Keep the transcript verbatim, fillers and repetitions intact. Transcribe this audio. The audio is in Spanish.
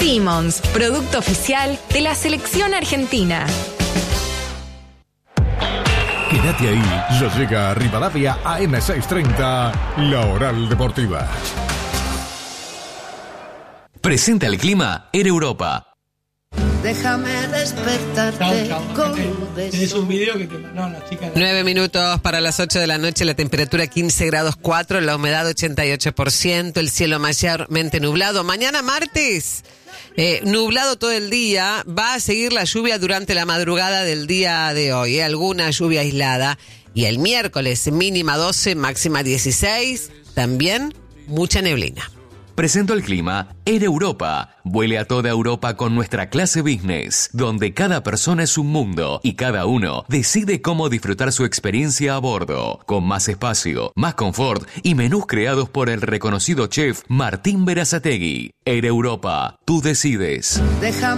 Simmons, producto oficial de la selección argentina. Quédate ahí, ya llega a Rivadavia A M seiscientos treinta, la Oral Deportiva. Presenta el clima en Europa. Déjame despertarte con un beso. Tenés un video que te mandaron las chicas. Nueve minutos para las ocho de la noche, la temperatura quince grados cuatro, la humedad ochenta y ocho por ciento, el cielo mayormente nublado. Mañana martes, eh, nublado todo el día, va a seguir la lluvia durante la madrugada del día de hoy, eh, alguna lluvia aislada. Y el miércoles, mínima doce, máxima dieciséis, también mucha neblina. Presento el clima en Europa. Vuele a toda Europa con nuestra clase business, donde cada persona es un mundo y cada uno decide cómo disfrutar su experiencia a bordo, con más espacio, más confort y menús creados por el reconocido chef Martín Berazategui. En Europa, tú decides. Déjame